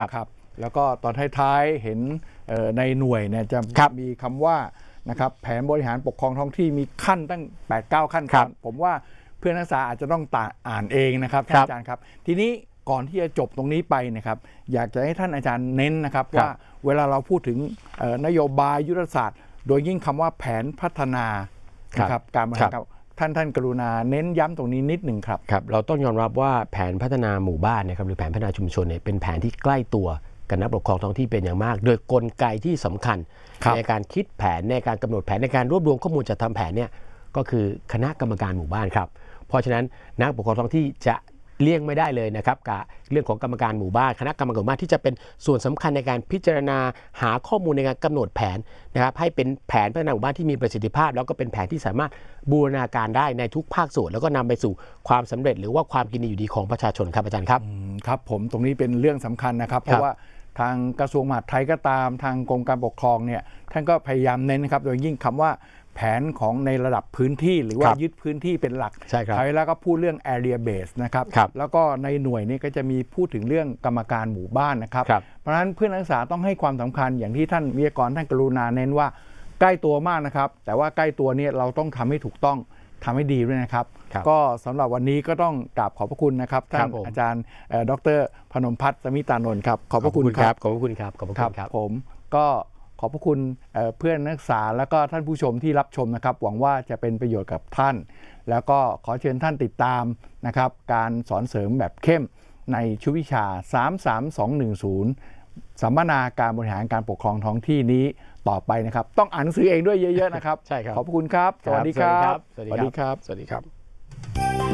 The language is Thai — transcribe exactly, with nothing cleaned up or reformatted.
ครับแล้วก็ตอนท้ายๆเห็นในหน่วยเนี่ยจะมีคำว่านะครับแผนบริหารปกครองท้องที่มีขั้นตั้ง แปดเก้า ขั้นตอนผมว่าเพื่อนนักศึกษาอาจจะต้องอ่านเองนะครับท่านอาจารย์ครับทีนี้ก่อนที่จะจบตรงนี้ไปนะครับอยากจะให้ท่านอาจารย์เน้นนะครับว่าเวลาเราพูดถึงนโยบายยุทธศาสตร์โดยยิ่งคำว่าแผนพัฒนานะครับการบริหารท่านท่านกรุณาเน้นย้ำตรงนี้นิดหนึ่งครับครับเราต้องยอมรับว่าแผนพัฒนาหมู่บ้านนะครับหรือแผนพัฒนาชุมชนเนี่ยเป็นแผนที่ใกล้ตัวกับนักปกครองท้องที่เป็นอย่างมากโดยกลไกที่สำคัญในการคิดแผนในการกำหนดแผนในการรวบรวมข้อมูลจัดทำแผนเนี่ยก็คือคณะกรรมการหมู่บ้านครับเพราะฉะนั้นนักปกครองท้องที่จะเลี่ยงไม่ได้เลยนะครับกับเรื่องของกรรมการหมู่บ้านคณะกรรมการหมู่บ้านที่จะเป็นส่วนสำคัญในการพิจารณาหาข้อมูลในการกำหนดแผนนะครับให้เป็นแผนพัฒนาหมู่บ้านที่มีประสิทธิภาพแล้วก็เป็นแผนที่สามารถบูรณาการได้ในทุกภาคส่วนแล้วก็นำไปสู่ความสำเร็จหรือว่าความกินดีอยู่ดีของประชาชนครับอาจารย์ครับครับผมตรงนี้เป็นเรื่องสำคัญนะครับเพราะว่าทางกระทรวงมหาดไทยก็ตามทางกรมการปกครองเนี่ยท่านก็พยายามเน้นนะครับโดยยิ่งคำว่าแผนของในระดับพื้นที่หรือว่ายึดพื้นที่เป็นหลักใช่ครับแล้วก็พูดเรื่อง area base นะครับแล้วก็ในหน่วยนี้ก็จะมีพูดถึงเรื่องกรรมการหมู่บ้านนะครับเพราะฉะนั้นเพื่อนนักศึกษาต้องให้ความสำคัญอย่างที่ท่านวิทยากรท่านกรุณาเน้นว่าใกล้ตัวมากนะครับแต่ว่าใกล้ตัวนี้เราต้องทำให้ถูกต้องทำให้ดีด้วยนะครับก็สำหรับวันนี้ก็ต้องกราบขอบพระคุณนะครับท่านอาจารย์ดร.พนมพัฒน์สมิตานนท์ครับขอบพระคุณครับขอบพระคุณครับขอบพระคุณครับผมก็ขอบพระคุณเพื่อนนักศึกษาและก็ท่านผู้ชมที่รับชมนะครับหวังว่าจะเป็นประโยชน์กับท่านแล้วก็ขอเชิญท่านติดตามนะครับการสอนเสริมแบบเข้มในชุดวิชาสาม สาม สอง หนึ่ง ศูนย์สัมมนาการบริหารการปกครองท้องที่นี้ต่อไปนะครับต้องอ่านหนังสือเองด้วยเยอะๆนะครับใช่ครับขอบพระคุณครับสวัสดีครับสวัสดีครับสวัสดีครับ